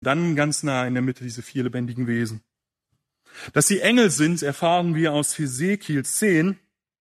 Dann ganz nah in der Mitte diese 4 lebendigen Wesen. Dass sie Engel sind, erfahren wir aus Hesekiel 10.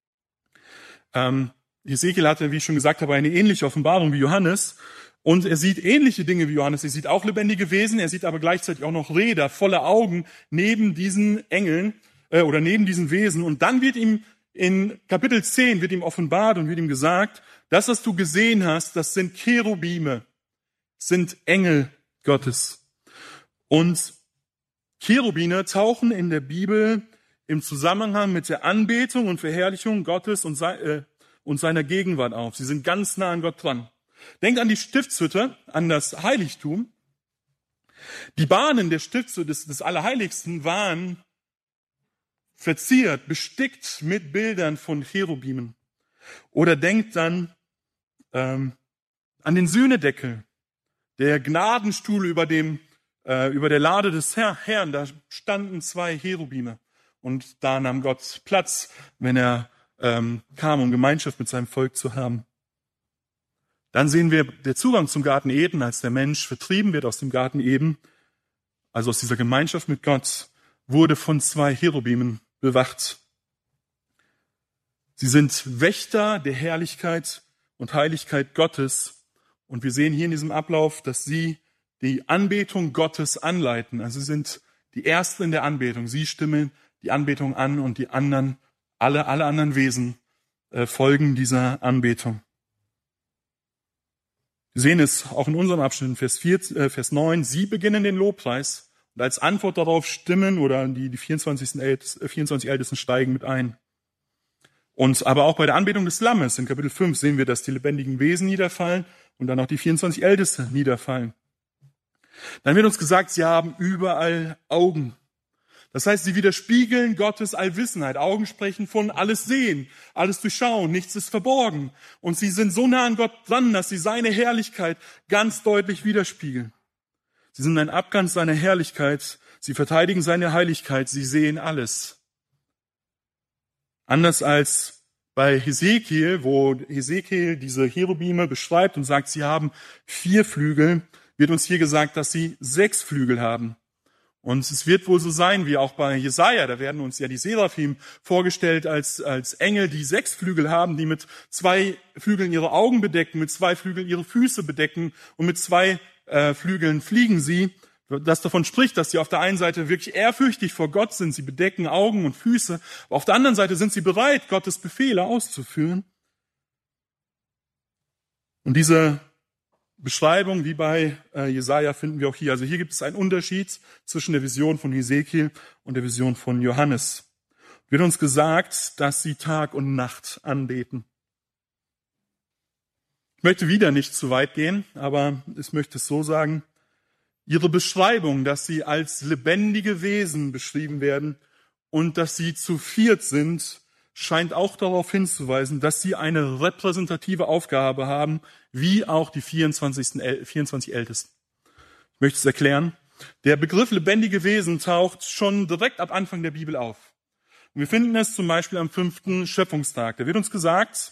Hesekiel hatte, wie ich schon gesagt habe, eine ähnliche Offenbarung wie Johannes. Und er sieht ähnliche Dinge wie Johannes. Er sieht auch lebendige Wesen, er sieht aber gleichzeitig auch noch Räder voller Augen neben diesen Engeln oder neben diesen Wesen. Und dann wird ihm in Kapitel 10 wird ihm offenbart und wird ihm gesagt, das, was du gesehen hast, das sind Cherubime, sind Engel Gottes. Und Cherubine tauchen in der Bibel im Zusammenhang mit der Anbetung und Verherrlichung Gottes und seiner Gegenwart auf. Sie sind ganz nah an Gott dran. Denkt an die Stiftshütte, an das Heiligtum. Die Bahnen der Stiftshütte des Allerheiligsten waren verziert, bestickt mit Bildern von Cherubimen. Oder denkt dann an den Sühnedeckel, der Gnadenstuhl über der Lade des Herrn. Da standen 2 Cherubime. Und da nahm Gott Platz, wenn er kam, um Gemeinschaft mit seinem Volk zu haben. Dann sehen wir der Zugang zum Garten Eden, als der Mensch vertrieben wird aus dem Garten Eden, also aus dieser Gemeinschaft mit Gott, wurde von 2 Cherubimen bewacht. Sie sind Wächter der Herrlichkeit und Heiligkeit Gottes. Und wir sehen hier in diesem Ablauf, dass sie die Anbetung Gottes anleiten. Also sie sind die Ersten in der Anbetung. Sie stimmen die Anbetung an und die anderen, alle anderen Wesen folgen dieser Anbetung. Wir sehen es auch in unserem Abschnitt, Vers 9. Sie beginnen den Lobpreis und als Antwort darauf stimmen oder die 24 Ältesten steigen mit ein. Und aber auch bei der Anbetung des Lammes in Kapitel 5 sehen wir, dass die lebendigen Wesen niederfallen und dann auch die 24 Ältesten niederfallen. Dann wird uns gesagt, sie haben überall Augen. Das heißt, sie widerspiegeln Gottes Allwissenheit. Augen sprechen von alles sehen, alles durchschauen, nichts ist verborgen. Und sie sind so nah an Gott dran, dass sie seine Herrlichkeit ganz deutlich widerspiegeln. Sie sind ein Abglanz seiner Herrlichkeit, sie verteidigen seine Heiligkeit, sie sehen alles. Anders als bei Hesekiel, wo Hesekiel diese Cherubime beschreibt und sagt, sie haben 4 Flügel, wird uns hier gesagt, dass sie 6 Flügel haben. Und es wird wohl so sein, wie auch bei Jesaja, da werden uns ja die Seraphim vorgestellt als Engel, die 6 Flügel haben, die mit 2 Flügeln ihre Augen bedecken, mit 2 Flügeln ihre Füße bedecken und mit 2 Flügeln fliegen sie. Das davon spricht, dass sie auf der einen Seite wirklich ehrfürchtig vor Gott sind, sie bedecken Augen und Füße, aber auf der anderen Seite sind sie bereit, Gottes Befehle auszuführen. Und diese Beschreibung wie bei Jesaja finden wir auch hier. Also hier gibt es einen Unterschied zwischen der Vision von Hesekiel und der Vision von Johannes. Wird uns gesagt, dass sie Tag und Nacht anbeten. Ich möchte wieder nicht zu weit gehen, aber ich möchte es so sagen. Ihre Beschreibung, dass sie als lebendige Wesen beschrieben werden und dass sie zu 4 sind, scheint auch darauf hinzuweisen, dass sie eine repräsentative Aufgabe haben, wie auch die 24 Ältesten. Ich möchte es erklären. Der Begriff lebendige Wesen taucht schon direkt ab Anfang der Bibel auf. Und wir finden es zum Beispiel am 5. Schöpfungstag. Da wird uns gesagt,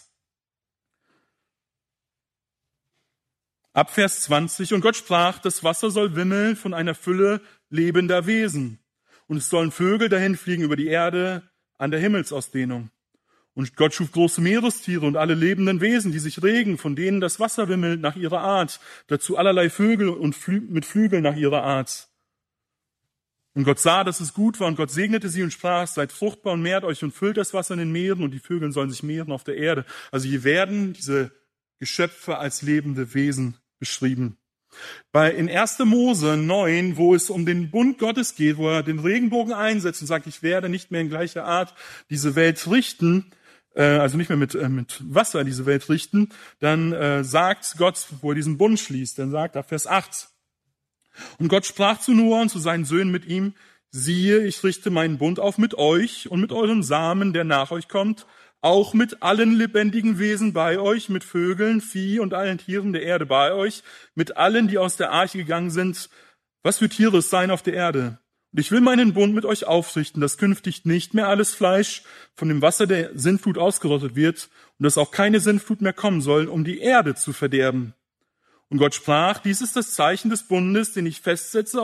ab Vers 20, und Gott sprach, das Wasser soll wimmeln von einer Fülle lebender Wesen. Und es sollen Vögel dahin fliegen über die Erde an der Himmelsausdehnung. Und Gott schuf große Meerestiere und alle lebenden Wesen, die sich regen, von denen das Wasser wimmelt nach ihrer Art. Dazu allerlei Vögel und mit Flügeln nach ihrer Art. Und Gott sah, dass es gut war, und Gott segnete sie und sprach, seid fruchtbar und mehrt euch und füllt das Wasser in den Meeren, und die Vögel sollen sich mehren auf der Erde. Also hier werden diese Geschöpfe als lebende Wesen beschrieben. In 1. Mose 9, wo es um den Bund Gottes geht, wo er den Regenbogen einsetzt und sagt, ich werde nicht mehr in gleicher Art diese Welt richten, also nicht mehr mit Wasser diese Welt richten, dann sagt Gott, wo er diesen Bund schließt, dann sagt er Vers 8, und Gott sprach zu Noah und zu seinen Söhnen mit ihm, siehe, ich richte meinen Bund auf mit euch und mit eurem Samen, der nach euch kommt, auch mit allen lebendigen Wesen bei euch, mit Vögeln, Vieh und allen Tieren der Erde bei euch, mit allen, die aus der Arche gegangen sind. Was für Tiere es seien auf der Erde? Und ich will meinen Bund mit euch aufrichten, dass künftig nicht mehr alles Fleisch von dem Wasser der Sintflut ausgerottet wird und dass auch keine Sintflut mehr kommen soll, um die Erde zu verderben. Und Gott sprach, dies ist das Zeichen des Bundes, den ich festsetze